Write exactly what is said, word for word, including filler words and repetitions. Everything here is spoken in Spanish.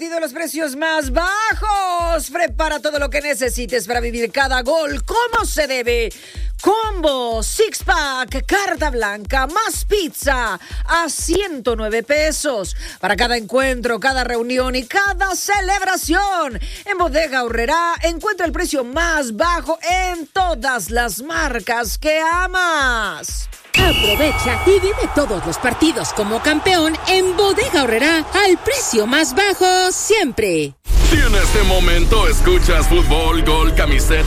partido, los precios más bajos. Prepara todo lo que necesites para vivir cada gol como se debe. Combo, six pack, carta blanca, más pizza a ciento nueve pesos. Para cada encuentro, cada reunión y cada celebración. En Bodega Aurrerá encuentra el precio más bajo en todas las marcas que amas. Aprovecha y vive todos los partidos como campeón en Bodega Aurrerá al precio más bajo siempre. Si en este momento escuchas fútbol, gol, camiseta